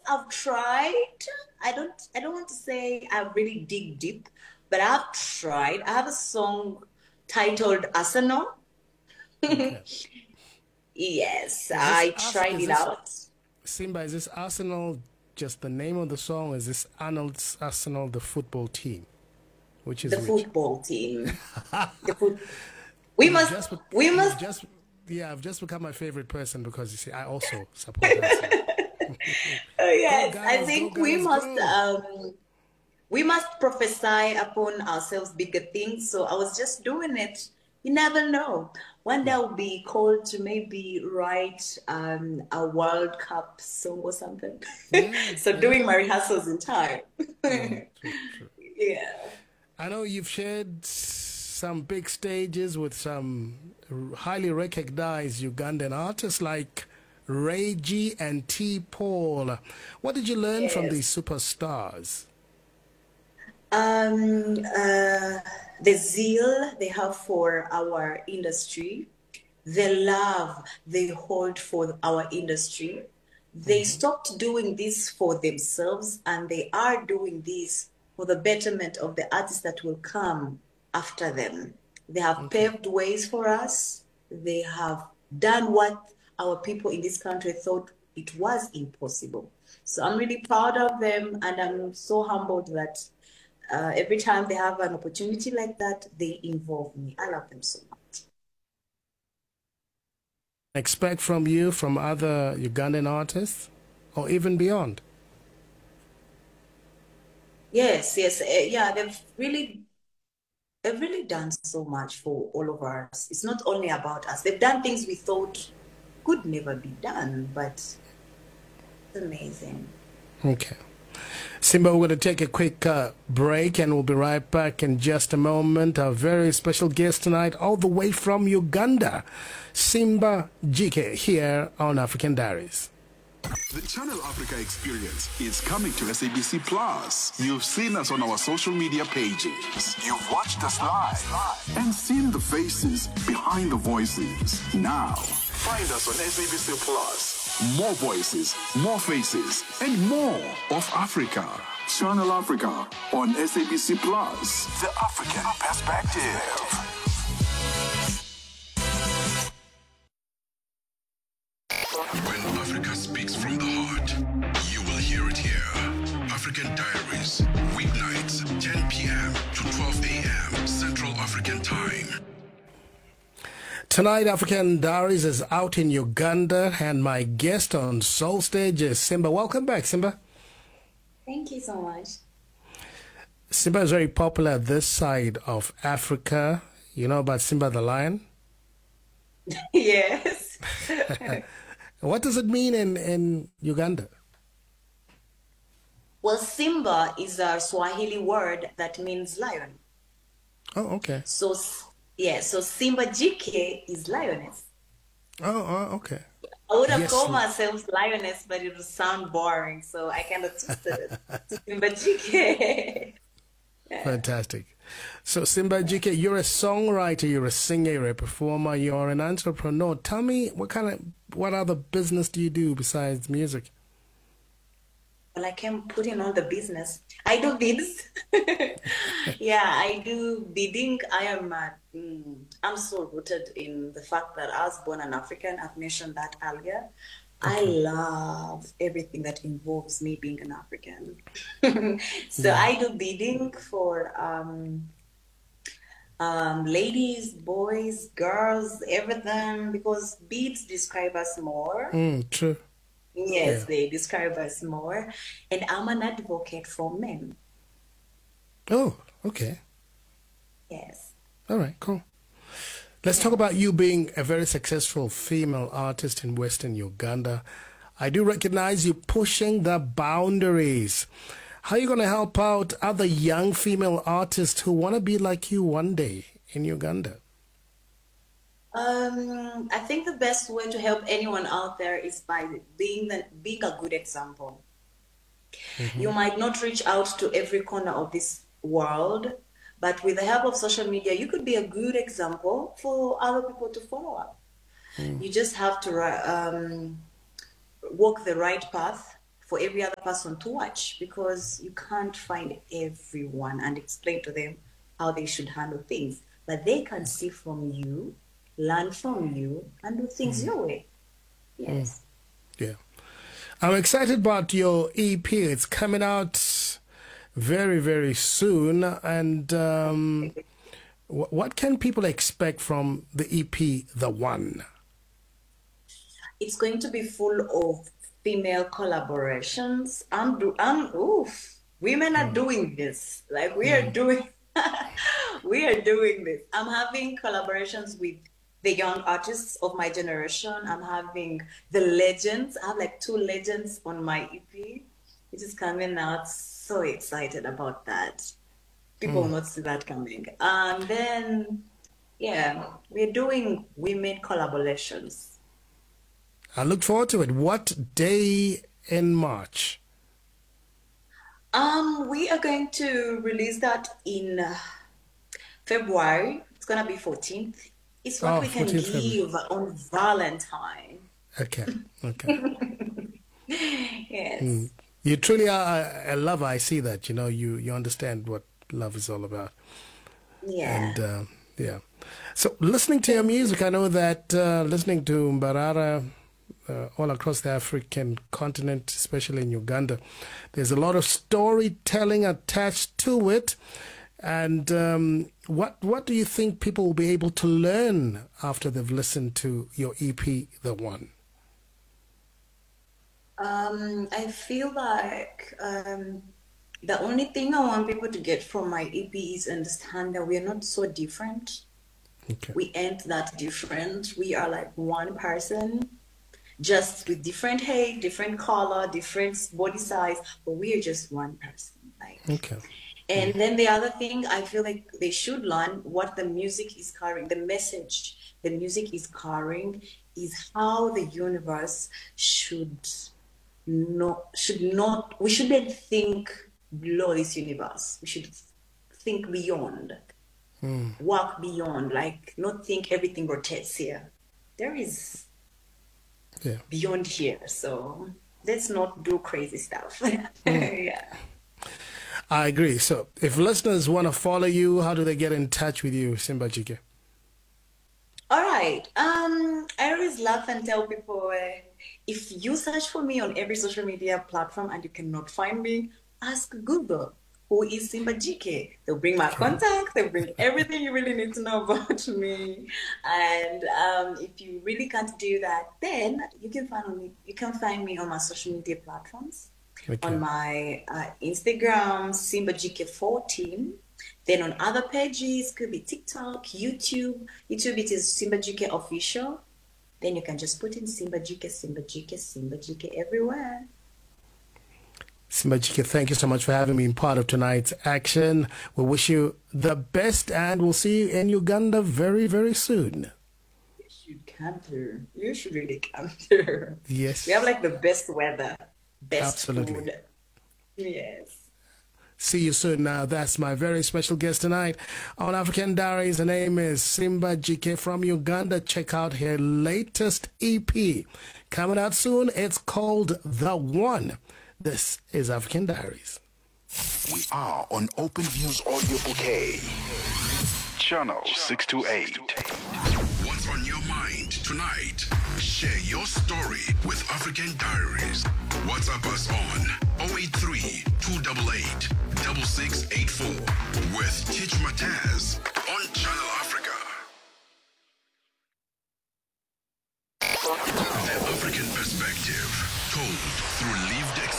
I've tried. I don't want to say I really dig deep, but I've tried. I have a song titled Arsenal. Okay. Yes, Is this I tried Is it this out. Simba? Is this Arsenal just the name of the song? Is this Arnold's Arsenal the football team? Which The is which? football team. The foot. We You've must. just We you've must. just yeah, I've just become my favorite person because you see, I also support Arsenal. Oh, Go yes, I Gunners, go think Gunners, go! we must prophesy upon ourselves bigger things. So I was just doing it. You never know. One day Yeah. I'll be called to maybe write a World Cup song or something. Yeah, So yeah. doing my rehearsals in time. True, true. Yeah. I know you've shared some big stages with some highly recognized Ugandan artists like Ray G and T. Paul. What did you learn from these Yes. superstars? The zeal they have for our industry, the love they hold for our industry. They stopped doing this for themselves and they are doing this for the betterment of the artists that will come after them. They have Okay. paved ways for us. They have done what our people in this country thought it was impossible. So I'm really proud of them and I'm so humbled that every time they have an opportunity like that, they involve me. I love them so much. Expect from you, from other Ugandan artists, or even beyond? Yes, yes, yeah, they've really done so much for all of us. It's not only about us. They've done things we thought could never be done, but it's amazing. Okay. Simba, we're going to take a quick break and we'll be right back in just a moment. Our very special guest tonight, all the way from Uganda, Simba Jike, here on African Diaries. The Channel Africa experience is coming to SABC Plus. You've seen us on our social media pages. You've watched us live and seen the faces behind the voices. Now, find us on SABC Plus. More voices, more faces, and more of Africa. Channel Africa on SABC Plus. The African perspective. When Africa speaks from the heart, you will hear it here. African Diaries, weeknights, 10 p.m. to 12 a.m. Central African Time. Tonight, African Diaries is out in Uganda, and my guest on Soul Stage is Simba. Welcome back, Simba. Thank you so much. Simba is very popular this side of Africa. You know about Simba the lion? Yes. What does it mean in Uganda? Well, Simba is a Swahili word that means lion. Oh, okay. So, yeah, so Simba Jike is lioness. Okay. I would have Yes. called myself lioness, but it would sound boring, so I kind of twisted it to Simba Jike. Yeah. Fantastic. So, Simba Jike, you're a songwriter, you're a singer, you're a performer, you're an entrepreneur. Tell me, what other business do you do besides music? Well, I can put in all the business. I do bids. Yeah, I do bidding. I'm so rooted in the fact that I was born an African. I've mentioned that earlier. I Okay. love everything that involves me being an African. So Yeah. I do bidding for ladies, boys, girls, everything, because beads describe us more. True. Yes, Yeah. they describe us more. And I'm an advocate for men. Oh, okay. Yes. All right, cool. Let's talk about you being a very successful female artist in Western Uganda. I do recognize you pushing the boundaries. How are you going to help out other young female artists who want to be like you one day in Uganda? I think the best way to help anyone out there is by being a good example. Hmm. You might not reach out to every corner of this world, but with the help of social media, you could be a good example for other people to follow up. Mm. You just have to walk the right path, for every other person to watch, because you can't find everyone and explain to them how they should handle things. But they can see from you, learn from you, and do things your way. Yes. Yeah. I'm excited about your EP. It's coming out very, very soon. And what can people expect from the EP, The One? It's going to be full of female collaborations. Women are doing this. Like we are doing, we are doing this. I'm having collaborations with the young artists of my generation. I'm having the legends. I have like 2 legends on my EP, which is coming out. So excited about that. People will not see that coming. And then, yeah, we're doing women collaborations. I look forward to it. What day in March? We are going to release that in February. It's gonna be 14th. It's what we can 14th February. give on Valentine. Okay. Yes. You truly are a lover. I see that. You know, you understand what love is all about. Yeah. And yeah. So listening to your music, I know that listening to Mbarara all across the African continent, especially in Uganda, there's a lot of storytelling attached to it. And what do you think people will be able to learn after they've listened to your EP, The One? I feel like the only thing I want people to get from my EP is understand that we are not so different. Okay. We ain't that different. We are like one person, just with different hair, different color, different body size, but we are just one person. Like, Okay. and then the other thing, I feel like they should learn what the music is carrying, the message the music is carrying is how the universe should not, we shouldn't think below this universe. We should think beyond, walk beyond, like not think everything rotates here. There is beyond here. So let's not do crazy stuff. Yeah. I agree. So if listeners want to follow you, how do they get in touch with you, Simba Jike? All right. I always laugh and tell people, if you search for me on every social media platform and you cannot find me, ask Google, who is Simba Jike? They'll bring my contact, they'll bring everything you really need to know about me. And if you really can't do that, then you can find me on my social media platforms. Okay. On my Instagram, Simba Jike 14. Then on other pages, could be TikTok, YouTube. YouTube, it is Simba Jike Official. Then you can just put in Simba Jike, Simba Jike, Simba Jike everywhere. Simba Jike, thank you so much for having me in part of tonight's action. We wish you the best, and we'll see you in Uganda very, very soon. You should come through. You should really come through. Yes. We have like the best weather, best Absolutely. food. Yes. See you soon. Now, that's my very special guest tonight on African Diaries. Her name is Simba Jike from Uganda. Check out her latest EP. Coming out soon. It's called The One. This is African Diaries. We are on Open Views Audio Bouquet. Channel 628. What's on your mind tonight? Share your story with African Diaries. WhatsApp us on 083 288 6684 with Teach Mataz on Channel Africa. The African perspective, told through lived experience.